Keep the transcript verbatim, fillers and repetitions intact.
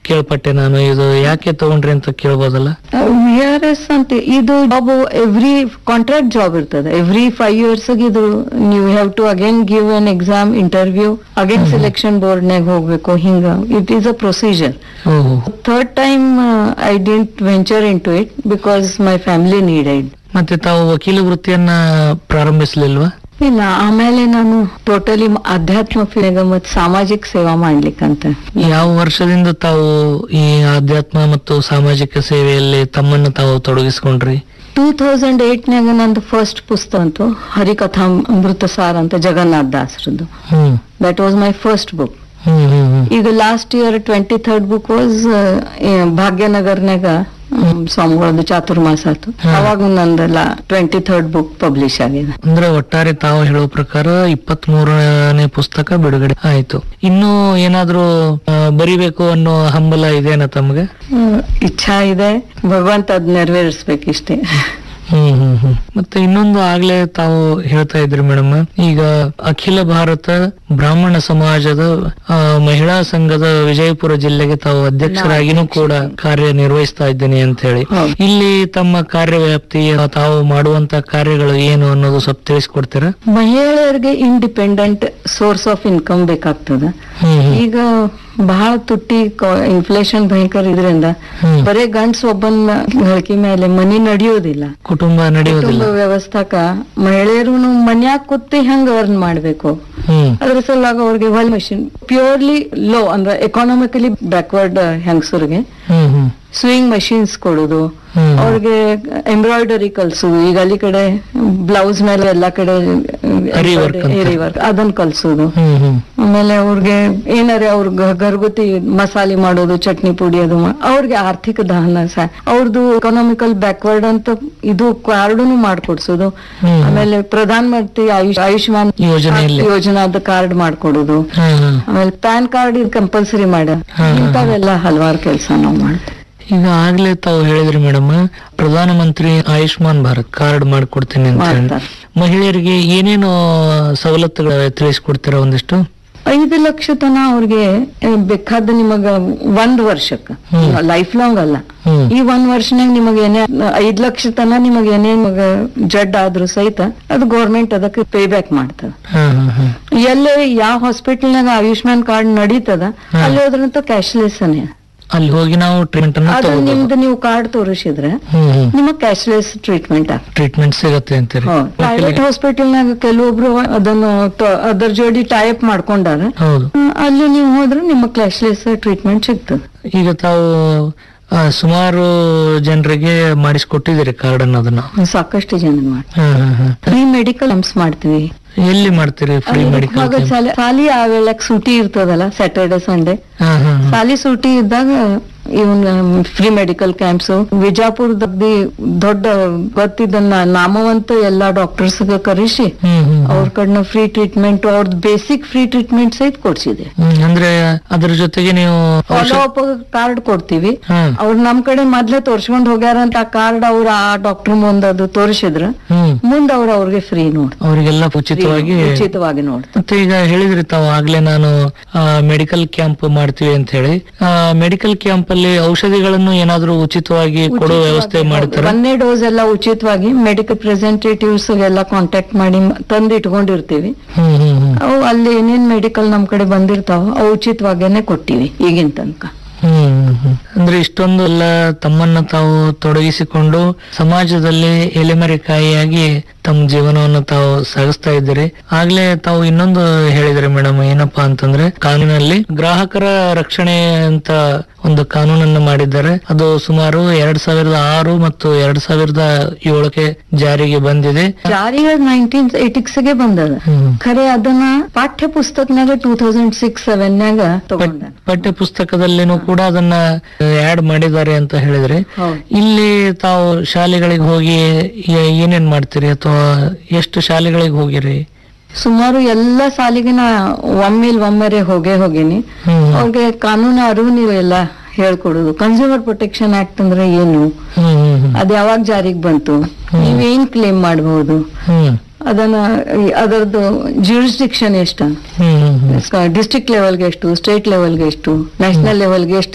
ಕೇಳ್ಪಟ್ಟೆ ನಾನು. ಇದು ಯಾಕೆ ತಗೊಂಡ್ರಿ ಅಂತ ಕೇಳ್ಬೋದಲ್ಲ? ವಿ ಆರ್ ಎಸ್ ಅಂತ ಇದು ಜಾಬ್ ಎವ್ರಿ ಕಾಂಟ್ರಾಕ್ಟ್ ಜಾಬ್ ಇರ್ತದೆ. ಎವ್ರಿ ಫೈವ್ ಇಯರ್ಸ್ ಇದು ನೀವು have to again give an exam interview again selection board ನಾಗ ಹೋಗ್ಬೇಕು. ಹಿಂಗ it is a procedure. Third time I didn't venture in to it because my family needed. ಮತ್ತೆ ತಾವು ವಕೀಲ ವೃತ್ತಿಯನ್ನ ಪ್ರಾರಂಭಿಸ್ಲಿಲ್ವಾ? ಇಲ್ಲ, ಆಮೇಲೆ ನಾನು ಟೋಟಲಿ ಅಧ್ಯಾತ್ಮ ಫೀಲ್ಡ್ ಮತ್ತು ಸಾಮಾಜಿಕ ಸೇವಾ ಮಾಡ್ಲಿಕ್ಕಂತ. ಯಾವ ವರ್ಷದಿಂದ ತಾವು ಈ ಅಧ್ಯಾತ್ಮ ಮತ್ತು ಸಾಮಾಜಿಕ ಸೇವೆಯಲ್ಲಿ ತಮ್ಮನ್ನು ತಾವು ತೊಡಗಿಸ್ಕೊಂಡ್ರಿ? ಟೂ ತೌಸಂಡ್ ಏಟ್ ನಾಗ ನಂದು ಫಸ್ಟ್ ಪುಸ್ತಕ ಅಂತೂ ಹರಿಕಥಾ ಅಮೃತ ಸಾರ್ ಅಂತ Jagannath ದಾಸರದ್ದು. That was my first book. ಈಗ last year twenty third book was ಭಾಗ್ಯನಗರ್ನಾಗ ಸ್ವಾಮಿಗಳದ್ದು ಚಾತುರ್ಮಾಸ ಆಯ್ತು. ಅವಾಗ ನಂದೆಲ್ಲ ಟ್ವೆಂಟಿ ಥರ್ಡ್ ಬುಕ್ ಪಬ್ಲಿಷ್ ಆಗಿದೆ. ಅಂದ್ರೆ ಒಟ್ಟಾರೆ ತಾವು ಹೇಳೋ ಪ್ರಕಾರ ಇಪ್ಪತ್ತ್ ಮೂರನೇ ಪುಸ್ತಕ ಬಿಡುಗಡೆ ಆಯ್ತು. ಇನ್ನು ಏನಾದ್ರೂ ಬರಿಬೇಕು ಅನ್ನೋ ಹಂಬಲ ಇದೆನಾ ತಮ್ಗೆ? ಇಚ್ಛಾ ಇದೆ, ಭಗವಂತ ಅದ್ ನೆರವೇರಿಸ್ಬೇಕಿಷ್ಟೇ. ಹ್ಮ್ ಹ್ಮ್ ಹ್ಮ್ ಮತ್ತೆ ಇನ್ನೊಂದು ಆಗ್ಲೇ ತಾವು ಹೇಳ್ತಾ ಇದ್ರಿ ಮೇಡಮ್, ಈಗ ಅಖಿಲ ಭಾರತ ಬ್ರಾಹ್ಮಣ ಸಮಾಜದ ಮಹಿಳಾ ಸಂಘದ ವಿಜಯಪುರ ಜಿಲ್ಲೆಗೆ ತಾವು ಅಧ್ಯಕ್ಷರಾಗಿನೂ ಕೂಡ ಕಾರ್ಯ ನಿರ್ವಹಿಸ್ತಾ ಇದ್ದೀನಿ ಅಂತ ಹೇಳಿ. ಇಲ್ಲಿ ತಮ್ಮ ಕಾರ್ಯವ್ಯಾಪ್ತಿ, ತಾವು ಮಾಡುವಂತ ಕಾರ್ಯಗಳು ಏನು ಅನ್ನೋದು ಸ್ವಲ್ಪ ತಿಳಿಸ್ಕೊಡ್ತೀರಾ? ಮಹಿಳೆಯರಿಗೆ ಇಂಡಿಪೆಂಡೆಂಟ್ ಸೋರ್ಸ್ ಆಫ್ ಇನ್ಕಮ್ ಬೇಕಾಗ್ತದ. ಈಗ ಬಹಳ ತುಟ್ಟಿ ಇನ್ಫ್ಲೇಷನ್ ಭಯಂಕರ ಇದ್ರಿಂದ ಬರೇ ಗಂಡ್ಸ್ ಒಬ್ಬನ ಗಳಿಕೆ ಮೇಲೆ ಮನಿ ನಡೆಯೋದಿಲ್ಲ, ಕುಟುಂಬ ನಡೆಯೋದಿಲ್ಲ. ವ್ಯವಸ್ಥಾಕ ಮಹಿಳೆಯರು ಮನ್ಯಾಗ ಕೂತಿ ಹೆಂಗ ಅರ್ನ್ ಮಾಡ್ಬೇಕು, ಅದ್ರ ಸಲುವಾಗಿ ಅವ್ರಿಗೆ ಹೊಲ್ ಮಷಿನ್ ಪ್ಯೂರ್ಲಿ ಲೋ ಅಂದ್ರೆ ಎಕಾನಮಿಕಲಿ ಬ್ಯಾಕ್ವರ್ಡ್ ಹೆಂಗಸರಿಗೆ ಸ್ವಿಂಗ್ ಮಷೀನ್ಸ್ ಕೊಡುದು, ಅವ್ರಿಗೆ ಎಂಬ್ರಾಯ್ಡರಿ ಕಲ್ಸುದು. ಈಗ ಅಲ್ಲಿ ಕಡೆ ಬ್ಲೌಸ್ ಮೇಲೆ ಎಲ್ಲಾ ಕಡೆ ವರ್ಕ್ ಅದನ್ನ ಕಲ್ಸುದು. ಆಮೇಲೆ ಅವ್ರಿಗೆ ಏನಾರ ಅವ್ರ ಗರ್ಗುತಿ ಮಸಾಲೆ ಮಾಡೋದು, ಚಟ್ನಿ ಪುಡಿ ಅದು, ಅವ್ರಿಗೆ ಆರ್ಥಿಕ ದಹನ ಅವ್ರದ್ದು ಎಕಾನಮಿಕಲ್ ಬ್ಯಾಕ್ವರ್ಡ್ ಅಂತ ಇದು ಕಾರ್ಡನು ಮಾಡ್ಕೊಡ್ಸೋದು. ಆಮೇಲೆ ಪ್ರಧಾನ ಮಂತ್ರಿ ಆಯುಷ್ ಆಯುಷ್ಮಾನ್ ಯೋಜನಾದ ಕಾರ್ಡ್ ಮಾಡ್ಕೊಡುದು. ಆಮೇಲೆ ಪ್ಯಾನ್ ಕಾರ್ಡ್ ಕಂಪಲ್ಸರಿ ಮಾಡ ಇಂಥವೆಲ್ಲ ಹಲವಾರು ಕೆಲಸ ನಾವು ಮಾಡ್ತೀವಿ. ಈಗ ಆಗ್ಲೇ ತಾವು ಹೇಳಿದ್ರಿ ಮೇಡಮ್, ಪ್ರಧಾನ ಮಂತ್ರಿ ಆಯುಷ್ಮಾನ್ ಭಾರತ್ ಕಾರ್ಡ್ ಮಾಡ್ಕೊಡ್ತೀನಿ ಅಂತ ಹೇಳಿ. ಮಹಿಳೆಯರಿಗೆ ಏನೇನು ಸವಲತ್ತುಗಳು ತಿಳಿಸ್ಕೊಡ್ತೀರಾ ಒಂದಿಷ್ಟು? ಐದು ಲಕ್ಷ ತನ ಅವ್ರಿಗೆ ಬೇಕಾದ ನಿಮಗ ಒಂದ್ ವರ್ಷಕ್ಕ, ಲೈಫ್ ಲಾಂಗ್ ಅಲ್ಲ, ಈ ಒಂದ್ ವರ್ಷನಾಗ ನಿಮಗ ಏನೇ ಐದ್ ಲಕ್ಷ ತನ ನಿಮಗ ಏನೇ ಜಡ್ ಆದ್ರೂ ಸಹಿತ ಅದು ಗೌರ್ಮೆಂಟ್ ಅದಕ್ಕೆ ಪೇ ಬ್ಯಾಕ್ ಮಾಡ್ತದ. ಎಲ್ಲೇ ಯಾವ ಹಾಸ್ಪಿಟಲ್ನಾಗ ಆಯುಷ್ಮಾನ್ ಕಾರ್ಡ್ ನಡೀತದ ಅಲ್ಲಿ ಹೋದ್ರಂತ ಕ್ಯಾಶ್ಲೆಸ್ ಅನೇ. ಅಲ್ಲಿ ಹೋಗಿ ನಾವು ಟ್ರೀಟ್ಮೆಂಟ್ ನಿಮ್ದು ನೀವು ಕಾರ್ಡ್ ತೋರಿಸಿದ್ರೆ ನಿಮಗ್ ಕ್ಯಾಶ್ಲೆಸ್ ಟ್ರೀಟ್ಮೆಂಟ್ ಟ್ರೀಟ್ಮೆಂಟ್ ಸಿಗತ್ತೆ ಅಂತೀರಿ. ಪ್ರೈವೇಟ್ ಹಾಸ್ಪಿಟಲ್ನಾಗ ಕೆಲವೊಬ್ರು ಅದನ್ನ ಅದರ ಜೋಡಿ ಟೈಪ್ ಮಾಡ್ಕೊಂಡಾರ, ಅಲ್ಲಿ ನೀವು ಹೋದ್ರೆ ನಿಮಗ್ ಕ್ಯಾಶ್ಲೆಸ್ ಟ್ರೀಟ್ಮೆಂಟ್ ಸಿಗ್ತದೆ. ಈಗ ತಾವು ಸುಮಾರು ಜನರಿಗೆ ಮಾಡಿಸ್ಕೊಟ್ಟಿದ್ದೀರಿ ಕಾರ್ಡ್ ಅನ್ನೋದನ್ನ? ಸಾಕಷ್ಟು ಜನ ಮಾಡಿ ಫ್ರೀ ಮೆಡಿಕಲ್ ಕ್ಯಾಂಪ್ಸ್ ಮಾಡ್ತೀವಿ. ಎಲ್ಲಿ ಮಾಡ್ತೀರಿ ಫ್ರೀ ಮೆಡಿಕಲ್? ಸಾಲಿ ಆ ವೇಳಕ್ ಸೂಟಿ ಇರ್ತದಲ್ಲ, ಸ್ಯಾಟರ್ಡೆ ಸಂಡೇ ಸಾಲಿ ಸೂಟಿ ಇದ್ದಾಗ ಇವನ್ ಫ್ರೀ ಮೆಡಿಕಲ್ ಕ್ಯಾಂಪ್ಸ್ ವಿಜಾಪುರದಲ್ಲಿ ದೊಡ್ಡ ಗೊತ್ತಿದ್ದನ್ನ ನಾಮವಂತ ಎಲ್ಲಾ ಡಾಕ್ಟರ್ಸ್ ಕರೆಸಿ ಅವ್ರ ಕಡೆನ ಫ್ರೀ ಟ್ರೀಟ್ಮೆಂಟ್, ಅವ್ರದ್ದು ಬೇಸಿಕ್ ಫ್ರೀ ಟ್ರೀಟ್ಮೆಂಟ್ ಸಹಿತ ಕೊಡ್ಸಿದೆ. ಅಂದ್ರೆ ಅದ್ರ ಜೊತೆಗೆ ನೀವು ಫಾಲೋ ಅಪ್ ಕಾರ್ಡ್ ಕೊಡ್ತೀವಿ. ಅವ್ರು ನಮ್ ಕಡೆ ಮೊದ್ಲೇ ತೋರ್ಸ್ಕೊಂಡ್ ಹೋಗ್ಯಾರ ಅಂತ ಆ ಕಾರ್ಡ್ ಅವ್ರ ಆ ಡಾಕ್ಟರ್ ಮುಂದ್ ಅದು ತೋರಿಸಿದ್ರ ಮುಂದ್ ಅವ್ರ ಅವ್ರಿಗೆ ಫ್ರೀ ನೋಡ್ ಅವ್ರಿಗೆಲ್ಲ ಉಚಿತವಾಗಿ ಉಚಿತವಾಗಿ ನೋಡ್. ಮತ್ತೆ ಈಗ ಹೇಳಿದ್ರಿ ತಾವು ಆಗ್ಲೇ ನಾನು ಮೆಡಿಕಲ್ ಕ್ಯಾಂಪ್ ಮಾಡ್ತೀವಿ ಅಂತ ಹೇಳಿ, ಮೆಡಿಕಲ್ ಕ್ಯಾಂಪ್ ಅಲ್ಲಿ ಔಷಧಿಗಳನ್ನು ಏನಾದ್ರೂ ಉಚಿತವಾಗಿ ಕೊಡೋ ವ್ಯವಸ್ಥೆ ಮಾಡ್ತಾರೆ? ಒಂದೇ ಡೋಸ್ ಎಲ್ಲ ಉಚಿತವಾಗಿ ಮೆಡಿಕಲ್ ಪ್ರೆಸೆಂಟೇಟಿವ್ಸ್ ಎಲ್ಲ ಕಾಂಟ್ಯಾಕ್ಟ್ ಮಾಡಿ ತಂದು ಇಟ್ಕೊಂಡಿರ್ತೀವಿ. ಅವು ಅಲ್ಲಿ ಏನೇನ್ ಮೆಡಿಕಲ್ ನಮ್ ಕಡೆ ಬಂದಿರ್ತಾವ ಅವು ಉಚಿತವಾಗೇನೆ ಕೊಟ್ಟಿವಿ ಈಗಿನ ತನಕ. ಹ್ಮ್ ಅಂದ್ರೆ ಇಷ್ಟೊಂದು ಎಲ್ಲ ತಮ್ಮನ್ನ ತಾವು ತೊಡಗಿಸಿಕೊಂಡು ಸಮಾಜದಲ್ಲಿ ಎಲೆಮರೆಕಾಯಿಯಾಗಿ ತಮ್ಮ ಜೀವನವನ್ನು ತಾವು ಸಾಗಿಸ್ತಾ ಇದ್ದೀರಿ. ಆಗ್ಲೇ ತಾವು ಇನ್ನೊಂದು ಹೇಳಿದ್ರಿ ಮೇಡಮ್, ಏನಪ್ಪಾ ಅಂತಂದ್ರೆ ಕಾನೂನಲ್ಲಿ ಗ್ರಾಹಕರ ರಕ್ಷಣೆ ಅಂತ ಒಂದು ಕಾನೂನನ್ನು ಮಾಡಿದ್ದಾರೆ. ಅದು ಸುಮಾರು ಎರಡ್ ಸಾವಿರದ ಆರು ಮತ್ತು ಎರಡ್ ಸಾವಿರದ ಏಳಕ್ಕೆ ಜಾರಿಗೆ ಬಂದಿದೆ. ಜಾರಿಗೆ ನೈನ್ಟೀನ್ ಏಟಿಕ್ಸ್ಗೆ ಬಂದದ ಖರೆ, ಅದನ್ನ ಪಾಠ್ಯ ಪುಸ್ತಕನಾಗ ಟೂ ತೌಸಂಡ್ ಸಿಕ್ಸ್ ಸೆವೆನ್ ನಾಗ ತಗೊಂಡ ಪಠ್ಯ ಪುಸ್ತಕದಲ್ಲಿನೂ ಕೂಡ ಅದನ್ನ ಆಡ್ ಮಾಡಿದ್ದಾರೆ ಅಂತ ಹೇಳಿದ್ರೆ, ಇಲ್ಲಿ ತಾವು ಶಾಲೆಗಳಿಗೆ ಹೋಗಿ ಏನೇನ್ ಮಾಡ್ತೀರಿ ಅಥವಾ ಎಷ್ಟು ಶಾಲೆಗಳಿಗೆ ಹೋಗಿರಿ? ಸುಮಾರು ಎಲ್ಲಾ ಸಾಲಿಗೆ ನಾ ಒಮ್ಮೆಲ್ ಒಮ್ಮೆರೆ ಹೋಗೇ ಹೋಗಿನಿ. ಅವ್ರಿಗೆ ಕಾನೂನು ಅರಿವು ನೀವು ಎಲ್ಲ ಹೇಳ್ಕೊಡುದು. ಕನ್ಸ್ಯೂಮರ್ ಪ್ರೊಟೆಕ್ಷನ್ ಆಕ್ಟ್ ಅಂದ್ರೆ ಏನು, ಅದ್ ಯಾವಾಗ ಜಾರಿಗೆ ಬಂತು, ನೀವೇನ್ ಕ್ಲೇಮ್ ಮಾಡಬಹುದು, ಅದನ್ನ ಅದರದ್ದು ಜ್ಯೂರಿಸ್ಡಿಕ್ಷನ್ ಎಷ್ಟು, ಡಿಸ್ಟ್ರಿಕ್ಟ್ ಲೆವೆಲ್ಗೆ ಎಷ್ಟು, ಸ್ಟೇಟ್ ಲೆವೆಲ್ಗೆ ಎಷ್ಟು, ನ್ಯಾಷನಲ್ ಲೆವೆಲ್ಗೆ ಎಷ್ಟು